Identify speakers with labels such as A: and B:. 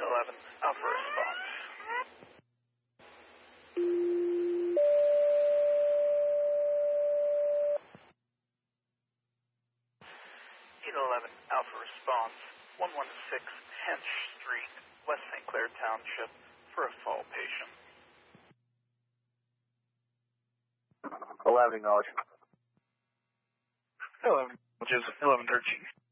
A: 11 Alpha response. Unit 11 Alpha response, 116 Hench Street, West St. Clair Township, for a fall patient.
B: 11 acknowledged.
A: 11, which is 1113.